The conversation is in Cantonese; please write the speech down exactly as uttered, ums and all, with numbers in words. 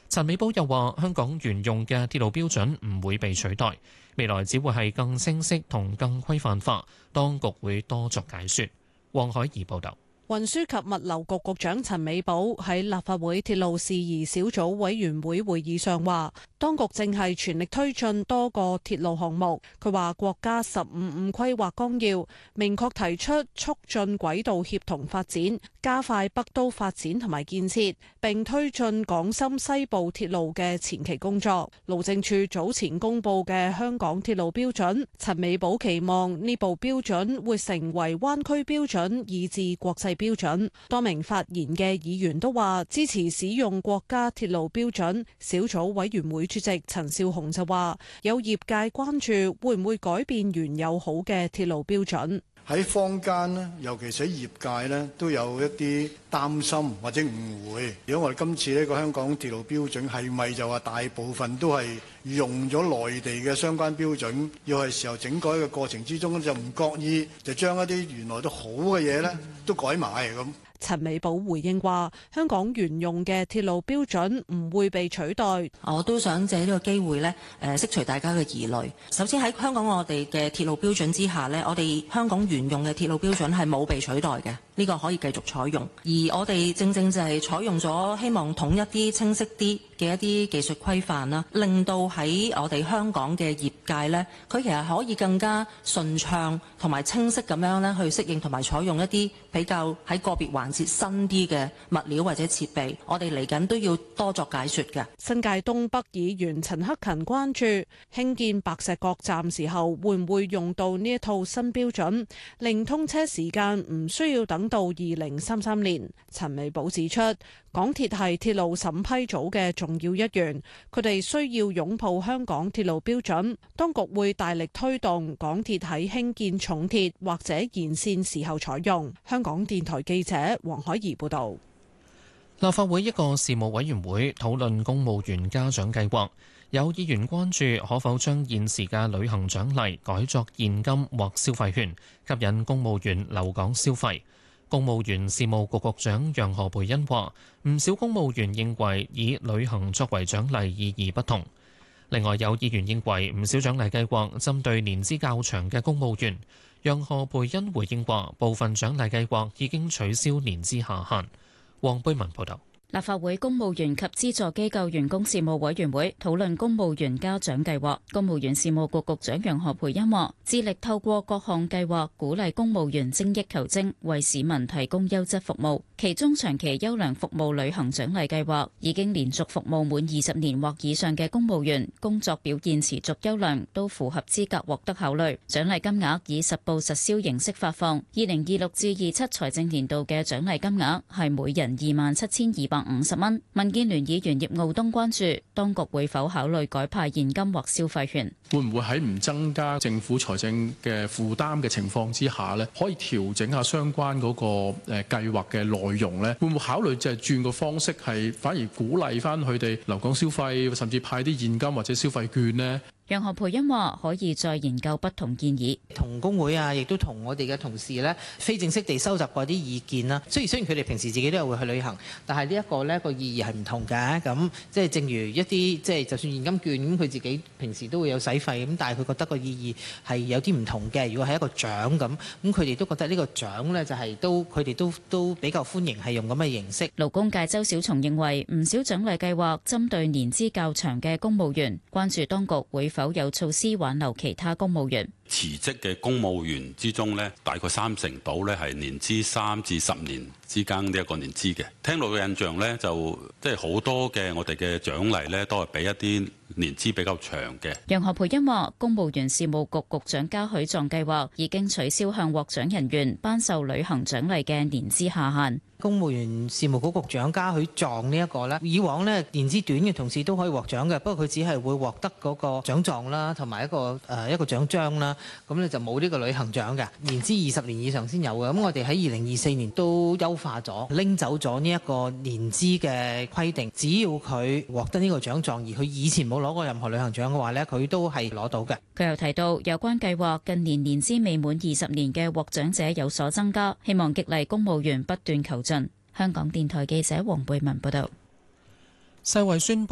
陳美寶又話：香港沿用嘅鐵路標準唔會被取代，未來只會係更清晰同更規範化，當局會多作解說。黃海怡報導。 運輸及物流局局長陳美寶喺立法會鐵路事宜小組委員會會議上話，當局正係全力推進多個鐵路項目。佢話國家十五五規劃綱要明確提出促進軌道協同發展，加快北都發展同埋建設，並推進港深西部鐵路嘅前期工作。路政署早前公布嘅香港鐵路標準，陳美寶期望呢部標準會成為灣區標準以至國際標準。多名發言嘅議員都話支持使用國家鐵路標準。小組委員會主席陳紹雄就話，有業界關注會唔會改變原有好嘅鐵路標準。 喺坊間咧，尤其是喺業界咧，都有一啲擔心或者誤會。如果我哋今次呢個香港鐵路標準係咪就話大部分都係用咗內地嘅相關標準，要係時候整改嘅過程之中就唔覺意就將一啲原來都好嘅嘢咧都改埋咁。 陳美寶回應話：香港沿用嘅鐵路標準唔會被取代。 我都想借呢個機會呢，誒釋除大家嘅疑慮。首先喺香港我哋嘅鐵路標準之下呢，我哋香港沿用嘅鐵路標準係冇被取代嘅，呢個可以繼續採用。而我哋正正就係採用咗希望統一啲、清晰啲嘅一啲技術規範啦，令到喺我哋香港嘅業界呢，佢其實可以更加順暢同埋清晰咁樣呢去適應同埋採用一啲比較喺個別環節新啲嘅物料或者設備，我哋嚟緊都要多作解說嘅。 新界東北議員陳克勤關注興建白石角站時候會唔會用到呢一套新標準，令通車時間唔需要等到二零三三年。陳美寶指出，港鐵係鐵路審批組嘅重要一員，佢哋需要擁抱香港鐵路標準，當局會大力推動港鐵喺興建重鐵或者延線時候採用。香港電台記者黃海怡報道。 立法會一個事務委員會討論公務員嘉獎計劃，有議員關注可否將現時嘅旅行獎勵改作現金或消費券，吸引公務員留港消費。公務員事務局局長楊何蓓茵話：唔少公務員認為以旅行作為獎勵意義不同。另外有議員認為唔少獎勵計劃針對年資較長嘅公務員。楊何蓓茵回應話：部分獎勵計劃已經取消年資下限。黃貝文報道。 立法會公務員及資助機構員工事務委員會討論公務員嘉獎計劃。公務員事務局局長楊何蓓茵話：致力透過各項計劃鼓勵公務員精益求精，為市民提供優質服務。其中長期優良服務旅行獎勵計劃，已經連續服務滿二十年或以上嘅公務員，工作表現持續優良，都符合資格獲得考慮。獎勵金額以實報實銷形式發放。二零二六至二七財政年度嘅獎勵金額係每人二萬七千二百五十蚊。民建聯議員葉傲東關注當局會否考慮改派現金或消費券， 會唔會喺唔增加政府財政嘅負擔嘅情況之下呢，可以調整下相關嗰個誒計劃嘅內容呢？會唔會考慮就係轉個方式，係反而鼓勵翻佢哋留港消費，甚至派啲現金或者消費券呢？ 楊何蓓茵話：可以再研究不同建議， 同工會啊，亦都同我哋嘅同事呢，非正式地收集過啲意見啦。雖然雖然佢哋平時自己都有會去旅行，但係呢一個呢個意義係唔同嘅。咁即係正如一啲即係就算現金券咁，佢自己平時都會有使費咁，但係佢覺得個意義係有啲唔同嘅。如果係一個獎咁，咁佢哋都覺得呢個獎呢，就係都佢哋都都比較歡迎係用咁嘅形式。 勞工界周小松認為唔少獎勵計劃針對年資較長嘅公務員，關注當局會否否有措施挽留其他公務員？ 辭職嘅公務員之中呢，大概三成到呢係年資三至十年之間呢一個年資嘅。聽到嘅印象呢，就即係好多嘅我哋嘅獎勵呢，都係俾一啲年資比較長嘅。 楊何蓓茵話：公務員事務局局長嘉許狀計劃已經取消向獲獎人員頒授旅行獎勵嘅年資下限。 公務員事務局局長嘉許狀呢一個呢，以往呢年資短嘅同事都可以獲獎嘅，不過佢只係會獲得嗰個獎狀啦，同埋一個誒、呃、一個獎章啦。咁你就冇呢個旅行獎嘅，年資二十年以上先有嘅。咁我哋喺二零二四年都優化咗，拎走咗呢一個年資嘅規定。只要佢獲得呢個獎狀，而佢以前冇攞過任何旅行獎嘅話呢，佢都係攞到嘅。 佢又提到，有關計劃近年年資未滿二十年嘅獲獎者有所增加，希望激勵公務員不斷求進。香港電台記者黃貝文報道。 世衛宣布